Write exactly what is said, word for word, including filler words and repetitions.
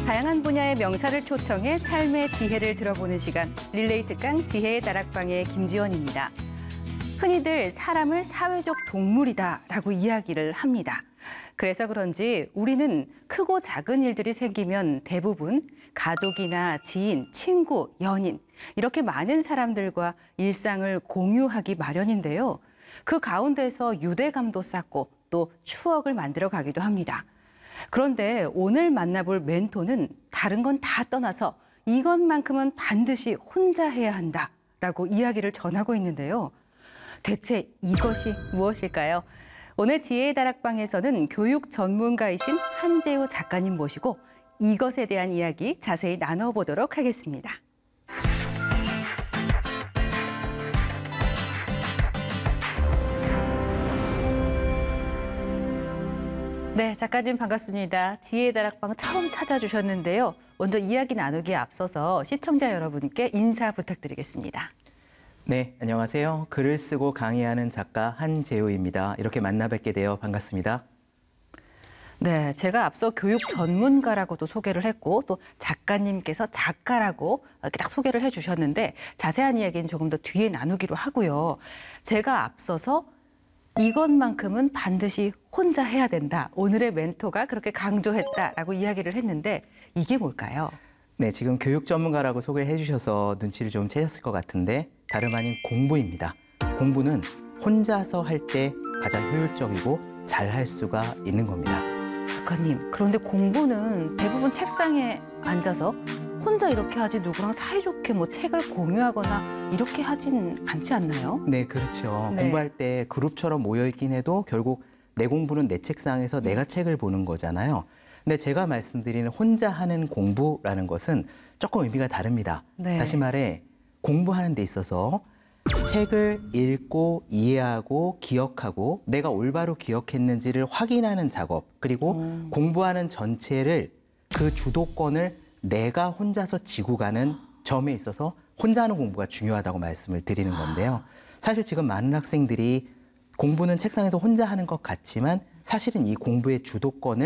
다양한 분야의 명사를 초청해 삶의 지혜를 들어보는 시간, 릴레이 특강 지혜의 다락방의 김지원입니다. 흔히들 사람을 사회적 동물이다라고 이야기를 합니다. 그래서 그런지 우리는 크고 작은 일들이 생기면 대부분 가족이나 지인, 친구, 연인 이렇게 많은 사람들과 일상을 공유하기 마련인데요. 그 가운데서 유대감도 쌓고 또 추억을 만들어 가기도 합니다. 그런데 오늘 만나볼 멘토는 다른 건 다 떠나서 이것만큼은 반드시 혼자 해야 한다라고 이야기를 전하고 있는데요. 대체 이것이 무엇일까요? 오늘 지혜의 다락방에서는 교육 전문가이신 한재우 작가님 모시고 이것에 대한 이야기 자세히 나눠보도록 하겠습니다. 네, 작가님 반갑습니다. 지혜의 다락방 처음 찾아주셨는데요. 먼저 이야기 나누기에 앞서서 시청자 여러분께 인사 부탁드리겠습니다. 네, 안녕하세요. 글을 쓰고 강의하는 작가 한재우입니다. 이렇게 만나 뵙게 되어 반갑습니다. 네, 제가 앞서 교육 전문가라고도 소개를 했고 또 작가님께서 작가라고 이렇게 딱 소개를 해주셨는데 자세한 이야기는 조금 더 뒤에 나누기로 하고요. 제가 앞서서 이것만큼은 반드시 혼자 해야 된다. 오늘의 멘토가 그렇게 강조했다라고 이야기를 했는데 이게 뭘까요? 네, 지금 교육 전문가라고 소개해 주셔서 눈치를 좀 채셨을 것 같은데 다름 아닌 공부입니다. 공부는 혼자서 할 때 가장 효율적이고 잘 할 수가 있는 겁니다. 작가님, 그런데 공부는 대부분 책상에 앉아서 혼자 이렇게 하지 누구랑 사이좋게 뭐 책을 공유하거나 이렇게 하진 않지 않나요? 네, 그렇죠. 네. 공부할 때 그룹처럼 모여있긴 해도 결국 내 공부는 내 책상에서 내가 책을 보는 거잖아요. 근데 제가 말씀드리는 혼자 하는 공부라는 것은 조금 의미가 다릅니다. 네. 다시 말해 공부하는 데 있어서 책을 읽고 이해하고 기억하고 내가 올바로 기억했는지를 확인하는 작업, 그리고 음. 공부하는 전체를 그 주도권을 내가 혼자서 지고 가는 점에 있어서 혼자 하는 공부가 중요하다고 말씀을 드리는 건데요. 사실 지금 많은 학생들이 공부는 책상에서 혼자 하는 것 같지만 사실은 이 공부의 주도권을